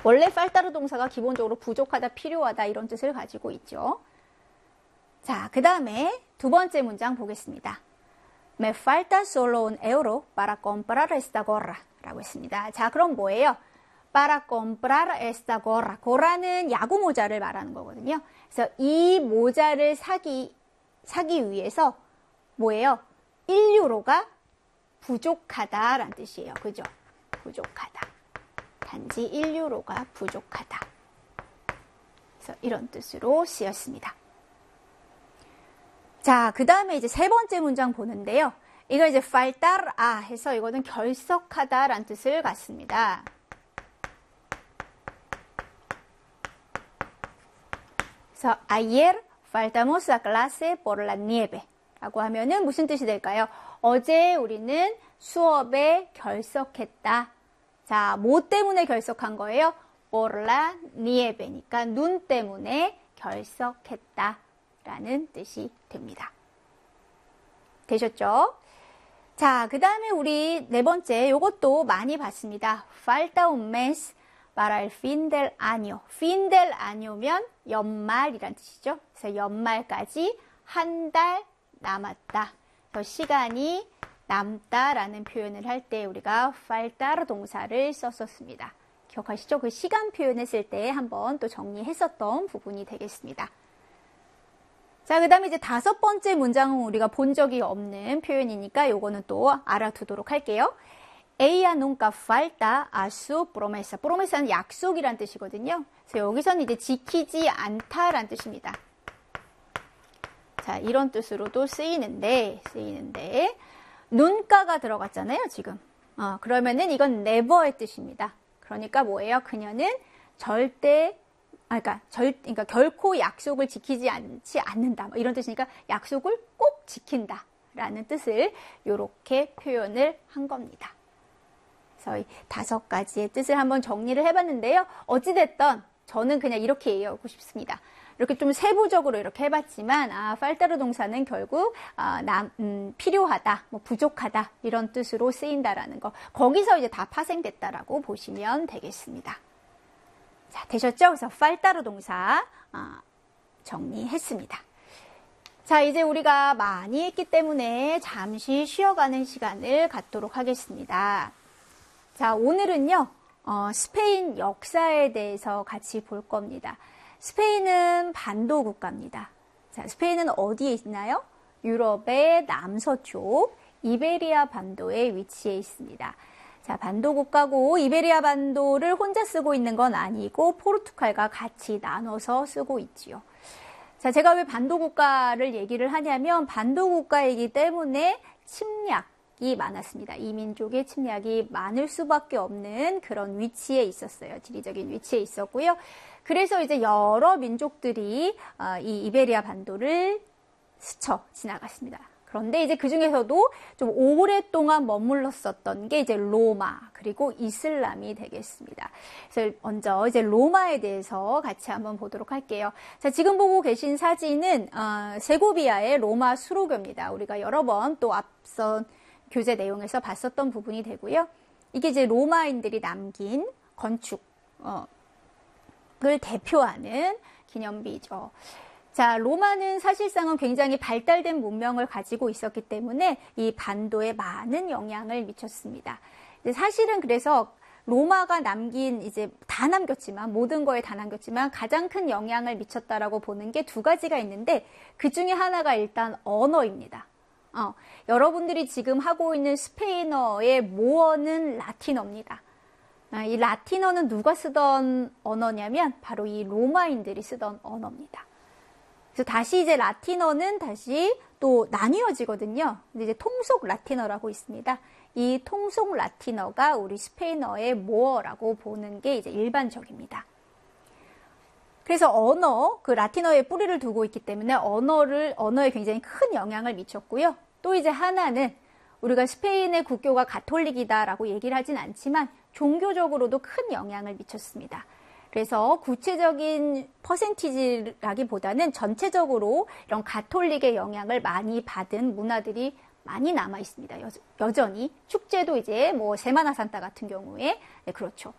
원래 faltar 동사가 기본적으로 부족하다, 필요하다 이런 뜻을 가지고 있죠. 자, 그 다음에 두 번째 문장 보겠습니다. Me falta solo un euro para comprar esta gorra 라고 했습니다. 자, 그럼 뭐예요? Para comprar esta gorra. 고라는 야구 모자를 말하는 거거든요. 그래서 이 모자를 사기 위해서 뭐예요? 1유로가 부족하다라는 뜻이에요. 그죠? 부족하다. 단지 1유로가 부족하다. 그래서 이런 뜻으로 쓰였습니다. 자, 그 다음에 이제 세 번째 문장 보는데요. 이거 이제 faltar a 해서 이거는 결석하다라는 뜻을 갖습니다. 그래서 ayer faltamos a clase por la nieve 라고 하면은 무슨 뜻이 될까요? 어제 우리는 수업에 결석했다. 자, 뭐 때문에 결석한 거예요? por la nieve니까 눈 때문에 결석했다 라는 뜻이 됩니다. 되셨죠? 자, 그 다음에 우리 네 번째, 요것도 많이 봤습니다. falta un mes para el fin del año. fin del año면 연말이란 뜻이죠. 그래서 연말까지 한 달 남았다. 더 시간이 남다라는 표현을 할 때 우리가 faltar 동사를 썼었습니다. 기억하시죠? 그 시간 표현했을 때 한번 또 정리했었던 부분이 되겠습니다. 자, 그 다음에 이제 다섯 번째 문장은 우리가 본 적이 없는 표현이니까 요거는 또 알아두도록 할게요. Ella nunca falta a su promesa. promesa는 약속이란 뜻이거든요. 그래서 여기서는 이제 지키지 않다란 뜻입니다. 자, 이런 뜻으로도 쓰이는데 눈가가 들어갔잖아요, 지금. 그러면은 이건 never의 뜻입니다. 그러니까 뭐예요? 그녀는 그러니까 결코 약속을 지키지 않지 않는다. 이런 뜻이니까 약속을 꼭 지킨다라는 뜻을 이렇게 표현을 한 겁니다. 그래서 이 다섯 가지의 뜻을 한번 정리를 해봤는데요. 어찌됐든 저는 그냥 이렇게 이해하고 싶습니다. 이렇게 좀 세부적으로 이렇게 해봤지만 faltar 동사는 결국 필요하다, 뭐 부족하다 이런 뜻으로 쓰인다라는 거. 거기서 이제 다 파생됐다라고 보시면 되겠습니다. 자, 되셨죠? 그래서 faltar 동사 정리했습니다. 자, 이제 우리가 많이 했기 때문에 잠시 쉬어가는 시간을 갖도록 하겠습니다. 자, 오늘은요, 스페인 역사에 대해서 같이 볼 겁니다. 스페인은 반도 국가입니다. 자, 스페인은 어디에 있나요? 유럽의 남서쪽 이베리아 반도에 위치해 있습니다. 자, 반도 국가고 이베리아 반도를 혼자 쓰고 있는 건 아니고 포르투갈과 같이 나눠서 쓰고 있지요. 자, 제가 왜 반도 국가를 얘기를 하냐면 반도 국가이기 때문에 침략이 많았습니다. 이민족의 침략이 많을 수밖에 없는 그런 위치에 있었어요. 지리적인 위치에 있었고요. 그래서 이제 여러 민족들이 이 이베리아 반도를 스쳐 지나갔습니다. 그런데 이제 그 중에서도 좀 오랫동안 머물렀었던 게 이제 로마 그리고 이슬람이 되겠습니다. 그래서 먼저 이제 로마에 대해서 같이 한번 보도록 할게요. 자, 지금 보고 계신 사진은 세고비아의 로마 수로교입니다. 우리가 여러 번 또 앞선 교재 내용에서 봤었던 부분이 되고요. 이게 이제 로마인들이 남긴 건축을 대표하는 기념비죠. 자, 로마는 사실상은 굉장히 발달된 문명을 가지고 있었기 때문에 이 반도에 많은 영향을 미쳤습니다. 사실은 그래서 로마가 남긴 이제 다 남겼지만 모든 거에 다 남겼지만 가장 큰 영향을 미쳤다라고 보는 게 두 가지가 있는데 그 중에 하나가 일단 언어입니다. 여러분들이 지금 하고 있는 스페인어의 모어는 라틴어입니다. 이 라틴어는 누가 쓰던 언어냐면 바로 이 로마인들이 쓰던 언어입니다. 그래서 다시 이제 라틴어는 다시 또 나뉘어지거든요. 근데 이제 통속 라틴어라고 있습니다. 이 통속 라틴어가 우리 스페인어의 모어라고 보는 게 이제 일반적입니다. 그래서 그 라틴어에 뿌리를 두고 있기 때문에 언어에 굉장히 큰 영향을 미쳤고요. 또 이제 하나는 우리가 스페인의 국교가 가톨릭이다라고 얘기를 하진 않지만 종교적으로도 큰 영향을 미쳤습니다. 그래서 구체적인 퍼센티지라기보다는 전체적으로 이런 가톨릭의 영향을 많이 받은 문화들이 많이 남아 있습니다. 여전히 축제도 이제 뭐 세마나 산타 같은 경우에 그렇죠.